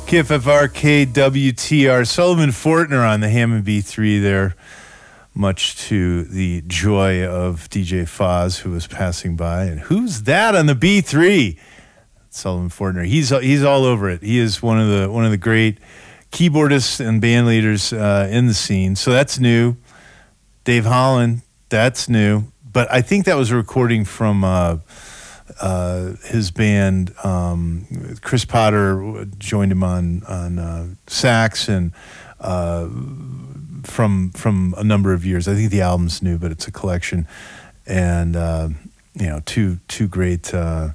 KFFR, KWTR. Sullivan Fortner on the Hammond B3 there, much to the joy of DJ Foz, who was passing by. And who's that on the B3? Sullivan Fortner. He's all over it. He is one of the great keyboardists and band leaders in the scene. So that's new. Dave Holland, that's new. But I think that was a recording from his band. Chris Potter joined him on sax and from a number of years. I think the album's new, but it's a collection. And two great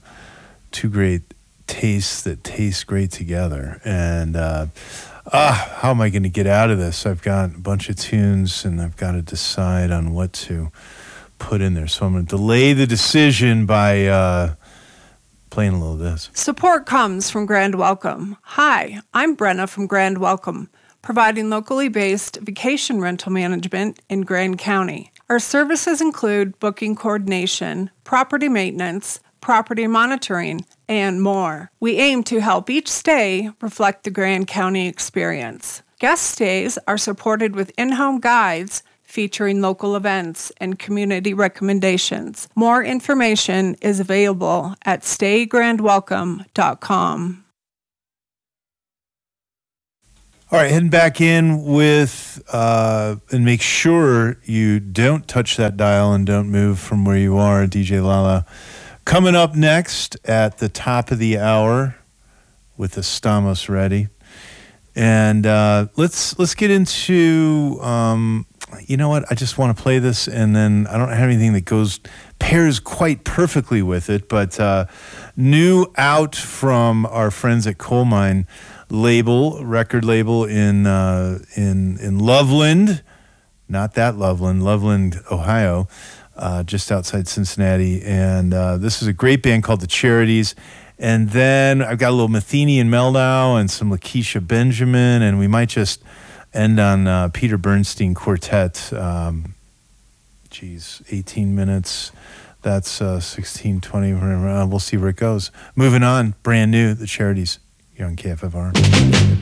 tastes that taste great together. And how am I going to get out of this? I've got a bunch of tunes, and I've got to decide on what to put in there. So I'm going to delay the decision by playing a little of this. Support comes from Grand Welcome. Hi, I'm Brenna from Grand Welcome, providing locally based vacation rental management in Grand County. Our services include booking coordination, property maintenance, property monitoring, and more. We aim to help each stay reflect the Grand County experience. Guest stays are supported with in-home guides featuring local events and community recommendations. More information is available at staygrandwelcome.com. All right, heading back in with, and make sure you don't touch that dial and don't move from where you are, DJ Lala. Coming up next at the top of the hour with Estamos Ready. And let's get into, you know what, I just want to play this, and then I don't have anything that pairs quite perfectly with it, but new out from our friends at Coal Mine record label in Loveland, not that Loveland, Ohio, just outside Cincinnati. And this is a great band called The Charities. And then I've got a little Matheny and Meldau and some Lakeisha Benjamin, and we might just end on Peter Bernstein Quartet. 18 minutes. That's 16, 20. We'll see where it goes. Moving on, brand new, The Charities, here on KFFR.